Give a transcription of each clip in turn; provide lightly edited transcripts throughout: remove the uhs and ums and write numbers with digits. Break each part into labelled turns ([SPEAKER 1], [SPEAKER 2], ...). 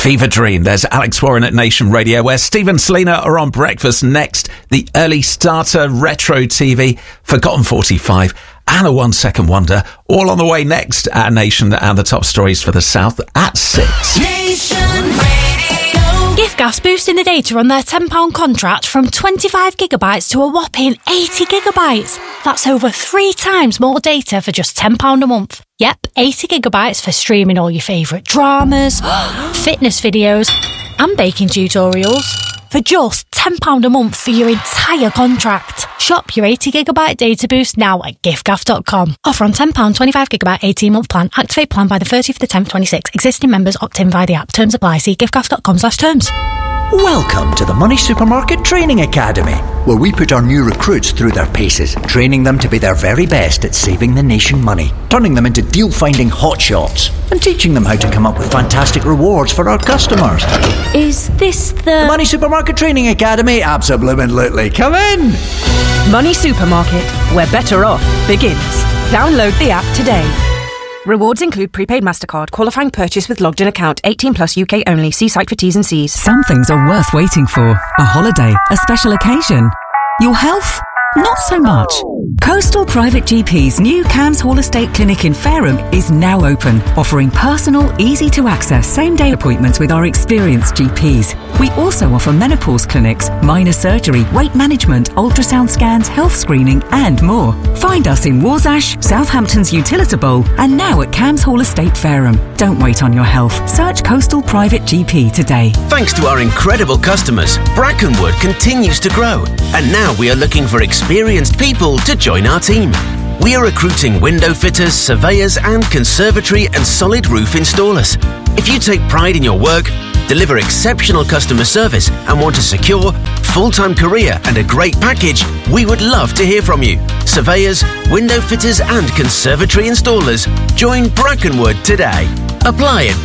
[SPEAKER 1] Fever Dream. There's Alex Warren at Nation Radio, where Steve and Selena are on breakfast next. The Early Starter, Retro TV, Forgotten 45, and a 1 Second Wonder. All on the way next at Nation, and the top stories for the South at 6.
[SPEAKER 2] Nation Radio.
[SPEAKER 3] Gift Gas boosting the data on their £10 contract from 25 gigabytes to a whopping 80 gigabytes. That's over 3 times more data for just £10 a month. Yep, 80 gigabytes for streaming all your favourite dramas, fitness videos, and baking tutorials for just £10 a month for your entire contract. Shop your 80 gigabyte data boost now at giftgaff.com. Offer on £10, 25 gigabyte, 18-month plan. Activate plan by the 30th of the 10th, 26. Existing members opt in via the app. Terms apply. See giftgaff.com/terms.
[SPEAKER 4] Welcome to the Money Supermarket Training Academy, where we put our new recruits through their paces, training them to be their very best at saving the nation money, turning them into deal-finding hotshots, and teaching them how to come up with fantastic rewards for our customers.
[SPEAKER 3] Is this
[SPEAKER 4] The Money Supermarket Training Academy? Absolutely. Come in!
[SPEAKER 5] Money Supermarket, where better off begins. Download the app today. Rewards include prepaid MasterCard, qualifying purchase with logged-in account, 18 plus UK only. See site for T's and C's.
[SPEAKER 6] Some things are worth waiting for. A holiday, a special occasion. Your health? Not so much. Coastal Private GP's new Cams Hall Estate Clinic in Fareham is now open, offering personal, easy-to-access same-day appointments with our experienced GPs. We also offer menopause clinics, minor surgery, weight management, ultrasound scans, health screening, and more. Find us in Warsash, Southampton's Utilita Bowl, and now at Cams Hall Estate Fareham. Don't wait on your health. Search Coastal Private GP today.
[SPEAKER 7] Thanks to our incredible customers, Brackenwood continues to grow. And now we are looking for experienced people to join our team. We are recruiting window fitters, surveyors, and conservatory and solid roof installers. If you take pride in your work, deliver exceptional customer service, and want a secure, full-time career and a great package, we would love to hear from you. Surveyors, window fitters, and conservatory installers, join Brackenwood today. Apply at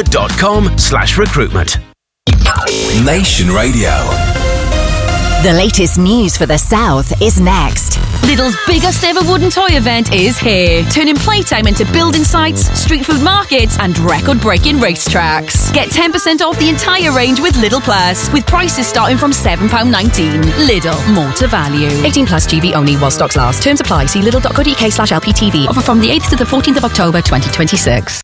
[SPEAKER 7] brackenwood.com/recruitment.
[SPEAKER 2] Nation Radio.
[SPEAKER 8] The latest news for the South is next.
[SPEAKER 9] Lidl's biggest ever wooden toy event is here, turning playtime into building sites, street food markets, and record-breaking racetracks. Get 10% off the entire range with Lidl Plus, with prices starting from £7.19. Lidl, more to value. 18 plus GB only while stocks last. Terms apply. See lidl.co.uk/LPTV. Offer from the 8th to the 14th of October 2026.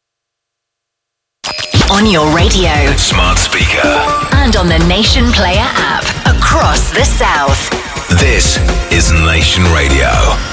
[SPEAKER 8] On your radio,
[SPEAKER 2] Smart speaker.
[SPEAKER 8] and on the Nation Player app across the South.
[SPEAKER 2] This is Nation Radio.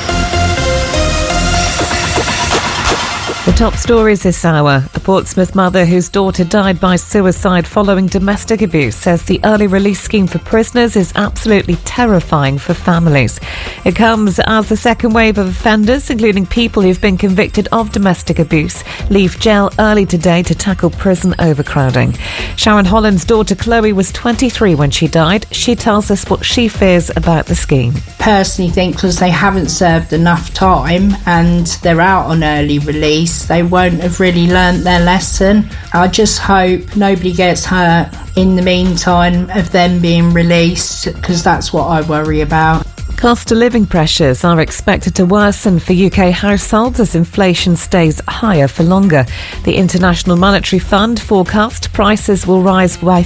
[SPEAKER 10] The top stories this hour. A Portsmouth mother whose daughter died by suicide following domestic abuse says the early release scheme for prisoners is absolutely terrifying for families. It comes as the second wave of offenders, including people who've been convicted of domestic abuse, leave jail early today to tackle prison overcrowding. Sharon Holland's daughter Chloe was 23 when she died. She tells us what she fears about the scheme.
[SPEAKER 11] Personally think because they haven't served enough time and they're out on early release, they won't have really learnt their lesson. I just hope nobody gets hurt in the meantime of them being released, because that's what I worry about.
[SPEAKER 10] Cost of living pressures are expected to worsen for UK households as inflation stays higher for longer. The International Monetary Fund forecast prices will rise by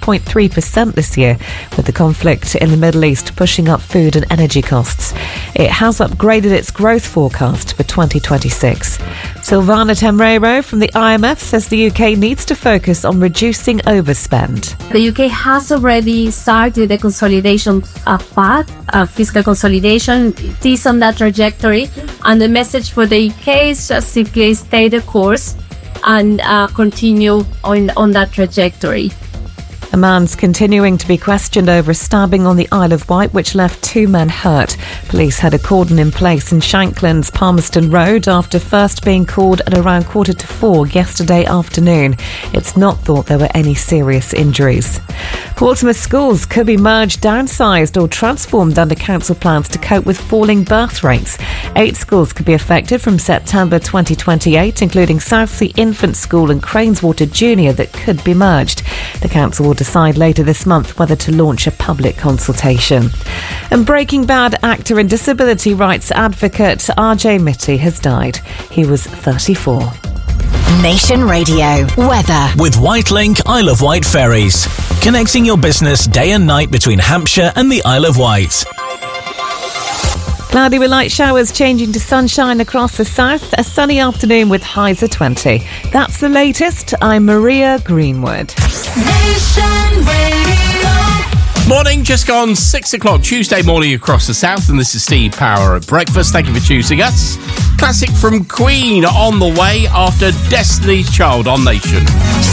[SPEAKER 10] 3.3% this year, with the conflict in the Middle East pushing up food and energy costs. It has upgraded its growth forecast for 2026. Silvana Temreiro from the IMF says the UK needs to focus on reducing overspend.
[SPEAKER 12] The UK has already started the consolidation path, fiscal consolidation. It is on that trajectory, and the message for the UK is just simply stay the course and continue on that trajectory.
[SPEAKER 10] A man's continuing to be questioned over a stabbing on the Isle of Wight which left 2 men hurt. Police had a cordon in place in Shankland's Palmerston Road after first being called at around 3:45 yesterday afternoon. It's not thought there were any serious injuries. Portsmouth schools could be merged, downsized or transformed under council plans to cope with falling birth rates. 8 schools could be affected from September 2028, including Southsea Infant School and Craneswater Junior that could be merged. The council will decide later this month whether to launch a public consultation. And Breaking Bad actor and disability rights advocate RJ Mitte has died. He was 34.
[SPEAKER 8] Nation Radio. Weather.
[SPEAKER 13] With Whitelink Isle of Wight ferries, connecting your business day and night between Hampshire and the Isle of Wight.
[SPEAKER 10] Cloudy with light showers changing to sunshine across the south. A sunny afternoon with highs of 20. That's the latest. I'm Maria Greenwood.
[SPEAKER 14] Nation Radio. Morning, just gone 6 o'clock Tuesday morning across the south, and this is Steve Power at breakfast. Thank you for choosing us. Classic from Queen on the way after Destiny's Child on Nation.